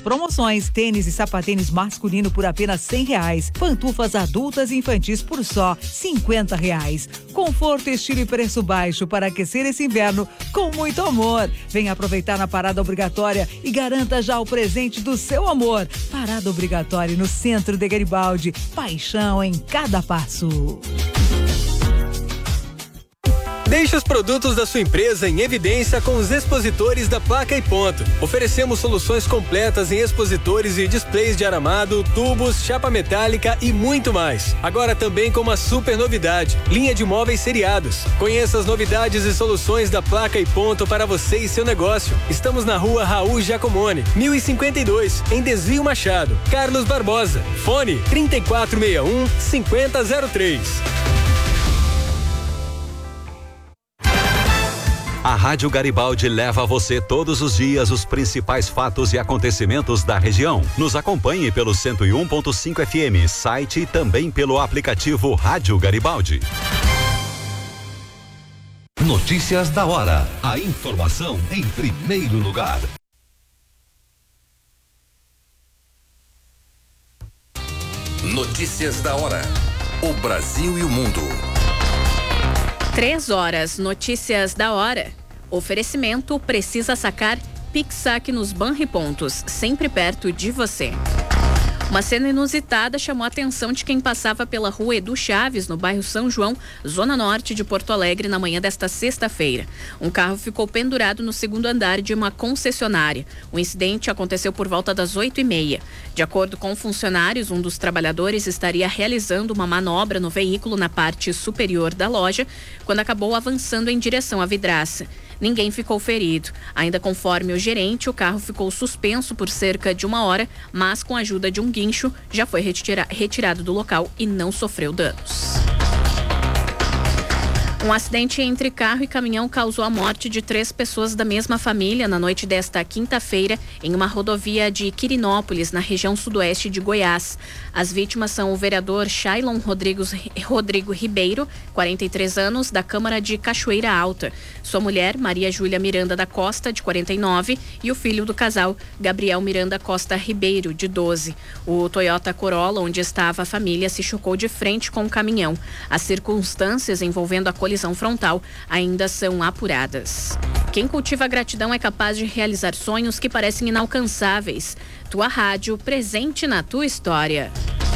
promoções: tênis e sapatênis masculino por apenas R$100, pantufas adultas e infantis por só R$50. Conforto, estilo e preço baixo para aquecer esse inverno com muito amor. Venha aproveitar na parada obrigatória e garanta já o presente do seu amor. Parada obrigatória no centro de Garibaldi. Paixão em cada passo. Deixe os produtos da sua empresa em evidência com os expositores da Placa e Ponto. Oferecemos soluções completas em expositores e displays de aramado, tubos, chapa metálica e muito mais. Agora também com uma super novidade: linha de móveis seriados. Conheça as novidades e soluções da Placa e Ponto para você e seu negócio. Estamos na rua Raul Giacomone, 1052, em Desvio Machado. Carlos Barbosa. Fone 3461-5003. A Rádio Garibaldi leva a você todos os dias os principais fatos e acontecimentos da região. Nos acompanhe pelo 101.5 FM, site e também pelo aplicativo Rádio Garibaldi. Notícias da hora. A informação em primeiro lugar. Notícias da hora. O Brasil e o mundo. 3h, notícias da hora. Oferecimento: precisa sacar? Pix-saque nos Banripontos, sempre perto de você. Uma cena inusitada chamou a atenção de quem passava pela rua Edu Chaves, no bairro São João, zona norte de Porto Alegre, na manhã desta sexta-feira. Um carro ficou pendurado no segundo andar de uma concessionária. O incidente aconteceu por volta das 8h30. De acordo com funcionários, um dos trabalhadores estaria realizando uma manobra no veículo na parte superior da loja, quando acabou avançando em direção à vidraça. Ninguém ficou ferido. Ainda conforme o gerente, o carro ficou suspenso por cerca de 1 hora, mas com a ajuda de um guincho já foi retirado do local e não sofreu danos. Um acidente entre carro e caminhão causou a morte de 3 pessoas da mesma família na noite desta quinta-feira em uma rodovia de Quirinópolis, na região sudoeste de Goiás. As vítimas são o vereador Shailon Rodrigo Ribeiro, 43 anos, da Câmara de Cachoeira Alta, sua mulher, Maria Júlia Miranda da Costa, de 49, e o filho do casal, Gabriel Miranda Costa Ribeiro, de 12. O Toyota Corolla, onde estava a família, se chocou de frente com o caminhão. As circunstâncias envolvendo a colisão frontal ainda são apuradas. Quem cultiva gratidão é capaz de realizar sonhos que parecem inalcançáveis. Tua rádio, presente na tua história.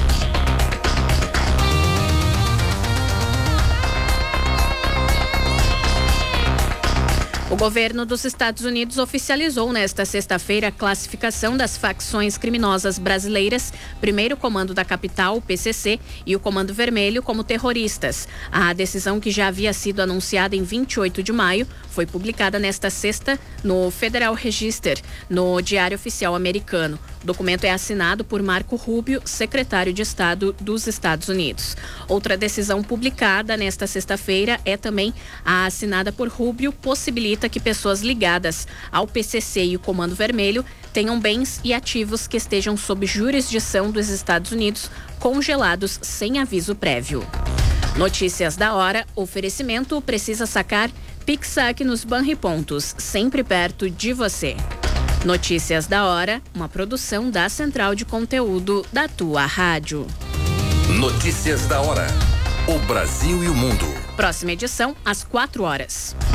O governo dos Estados Unidos oficializou nesta sexta-feira a classificação das facções criminosas brasileiras, primeiro comando da capital, o PCC, e o Comando Vermelho como terroristas. A decisão, que já havia sido anunciada em 28 de maio, foi publicada nesta sexta no Federal Register, no Diário Oficial Americano. O documento é assinado por Marco Rubio, secretário de Estado dos Estados Unidos. Outra decisão publicada nesta sexta-feira é também a assinada por Rubio, possibilita que pessoas ligadas ao PCC e o Comando Vermelho tenham bens e ativos que estejam sob jurisdição dos Estados Unidos congelados sem aviso prévio. Notícias da hora, oferecimento: precisa sacar? Pix-saque nos Banripontos, sempre perto de você. Notícias da hora, uma produção da Central de Conteúdo da tua rádio. Notícias da hora. O Brasil e o mundo. Próxima edição, às 4h.